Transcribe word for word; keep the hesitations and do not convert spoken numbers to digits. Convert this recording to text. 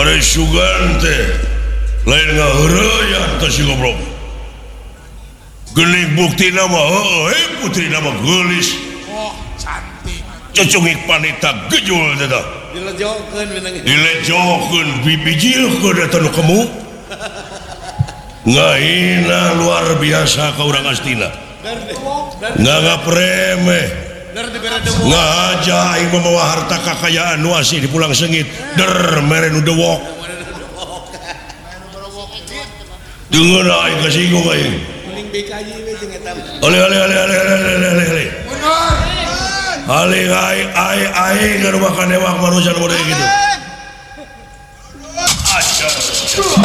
Sugan teh lain ngaheureuyan teh si goblok. Geuning bukti nama heueuh putri nama geulis. Oh, cantik. Cocongik panita gejul teh tah. Dilejokeun beunang. Dilejokeun bibijilkeun eta nu kemu. Ngaina luar biasa ka urang astina. Nggak ngapremeh. Ngaja aing membawa harta kekayaan nu asih di pulang sengit. Der mere nu dewok. Dengan aing kasinggung aing. Oleh oleh oleh oleh oleh oleh oleh oleh. Ali aing aing aing ke rumah kanewak manusia model gitu. Aja.